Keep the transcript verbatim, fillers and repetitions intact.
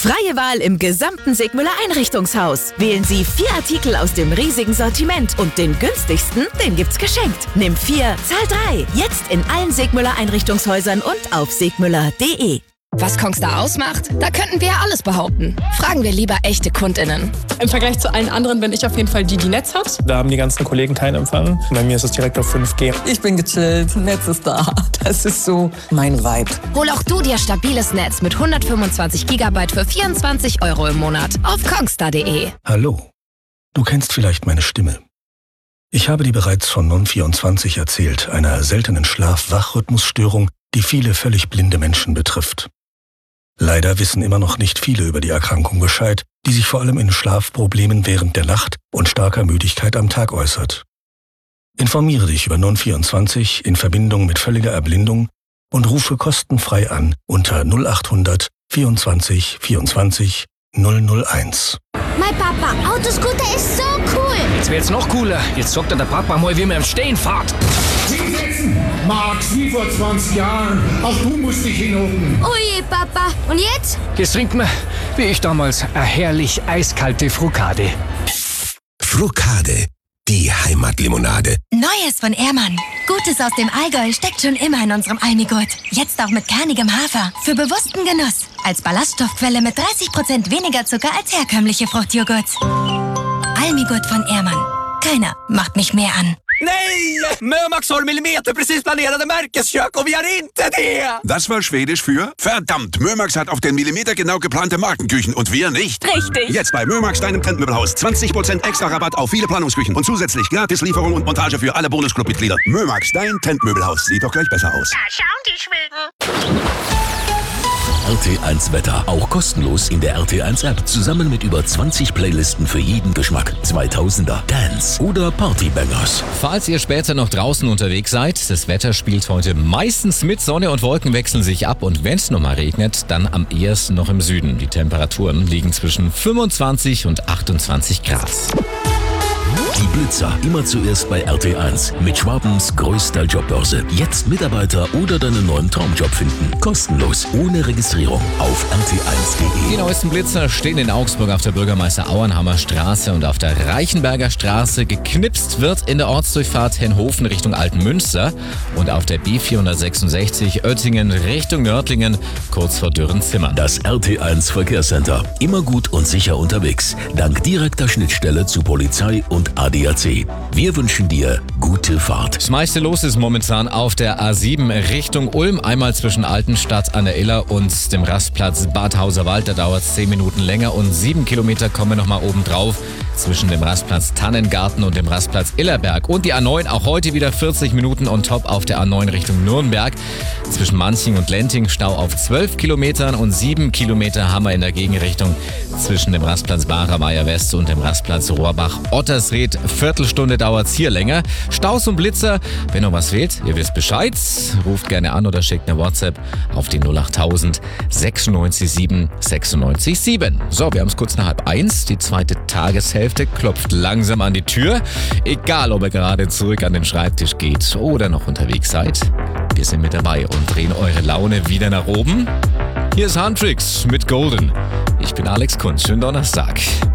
Freie Wahl im gesamten Segmüller Einrichtungshaus. Wählen Sie vier Artikel aus dem riesigen Sortiment und den günstigsten, den gibt's geschenkt. Nimm vier, zahl drei. Jetzt in allen Segmüller Einrichtungshäusern und auf segmüller punkt de. Was Kongstar ausmacht? Da könnten wir ja alles behaupten. Fragen wir lieber echte KundInnen. Im Vergleich zu allen anderen bin ich auf jeden Fall die, die Netz hat. Da haben die ganzen Kollegen keinen Empfang. Bei mir ist es direkt auf fünf G. Ich bin gechillt, Netz ist da. Das ist so mein Vibe. Hol auch du dir stabiles Netz mit hundertfünfundzwanzig Gigabyte für vierundzwanzig Euro im Monat auf kongstar punkt de. Hallo, du kennst vielleicht meine Stimme. Ich habe dir bereits von Non vierundzwanzig erzählt, einer seltenen Schlaf-Wach-Rhythmusstörung, die viele völlig blinde Menschen betrifft. Leider wissen immer noch nicht viele über die Erkrankung Bescheid, die sich vor allem in Schlafproblemen während der Nacht und starker Müdigkeit am Tag äußert. Informiere dich über Non vierundzwanzig in Verbindung mit völliger Erblindung und rufe kostenfrei an unter null achthundert vierundzwanzig vierundzwanzig null null eins. Mein Papa, Autoscooter ist so cool. Jetzt wird's noch cooler. Jetzt sagt er der Papa mal, wie man im Stehen fährt. Hinsetzen! Max, wie vor zwanzig Jahren. Auch du musst dich hinhocken. Oh je, Papa. Und jetzt? Jetzt trinkt man, wie ich damals, eine herrlich eiskalte Frucade. Frucade, die Heimatlimonade. Neues von Ehrmann. Gutes aus dem Allgäu steckt schon immer in unserem Almigurt. Jetzt auch mit kernigem Hafer. Für bewussten Genuss. Als Ballaststoffquelle mit dreißig Prozent weniger Zucker als herkömmliche Fruchtjoghurts. Almigurt von Ehrmann. Keiner macht mich mehr an. Nej! Mörmax har millimeterprecis planerade Märkeskök och vi har inte det! Das war Schwedisch für verdammt, Mörmax hat auf den Millimeter genau geplante Markenküchen und wir nicht. Richtig. Jetzt bei Mörmax, deinem Trendmöbelhaus. zwanzig Prozent extra Rabatt auf viele Planungsküchen und zusätzlich Gratislieferung und Montage für alle Bonusclub-Mitglieder. Mörmax, dein Trendmöbelhaus. Sieht doch gleich besser aus. Da schauen die Schweden. R T eins Wetter, auch kostenlos in der R T eins App, zusammen mit über zwanzig Playlisten für jeden Geschmack. zweitausender, Dance oder Partybangers. Falls ihr später noch draußen unterwegs seid, das Wetter spielt heute meistens mit. Sonne und Wolken wechseln sich ab und wenn es nochmal regnet, dann am ehesten noch im Süden. Die Temperaturen liegen zwischen fünfundzwanzig und achtundzwanzig Grad. Die Blitzer, immer zuerst bei R T eins. Mit Schwabens größter Jobbörse. Jetzt Mitarbeiter oder deinen neuen Traumjob finden. Kostenlos, ohne Registrierung auf R T eins punkt de. Die neuesten Blitzer stehen in Augsburg auf der Bürgermeister Auenhammer Straße und auf der Reichenberger Straße. Geknipst wird in der Ortsdurchfahrt Henhofen Richtung Altenmünster und auf der B vierhundertsechsundsechzig Oettingen Richtung Nördlingen, kurz vor Dürrenzimmern. Das R T eins Verkehrscenter. Immer gut und sicher unterwegs. Dank direkter Schnittstelle zu Polizei und A D A C. Wir wünschen dir gute Fahrt. Das meiste los ist momentan auf der A sieben Richtung Ulm. Einmal zwischen Altenstadt an der Iller und dem Rastplatz Bad Hauserwald. Da dauert es zehn Minuten länger und sieben Kilometer kommen nochmal oben drauf. Zwischen dem Rastplatz Tannengarten und dem Rastplatz Illerberg. Und die A neun auch heute wieder vierzig Minuten on top auf der A neun Richtung Nürnberg. Zwischen Manching und Lenting Stau auf zwölf Kilometern und sieben Kilometer haben wir in der Gegenrichtung zwischen dem Rastplatz Barer West und dem Rastplatz Rohrbach-Ottersried. Viertelstunde dauert es hier länger. Staus und Blitzer, wenn noch was fehlt, ihr wisst Bescheid. Ruft gerne an oder schickt eine WhatsApp auf die null achttausend sechsundneunzig sieben sechsundneunzig sieben. So, wir haben es kurz nach halb eins. Die zweite Tageshälfte klopft langsam an die Tür. Egal, ob ihr gerade zurück an den Schreibtisch geht oder noch unterwegs seid. Wir sind mit dabei und drehen eure Laune wieder nach oben. Hier ist Handtricks mit Golden. Ich bin Alex Kunz. Schönen Donnerstag.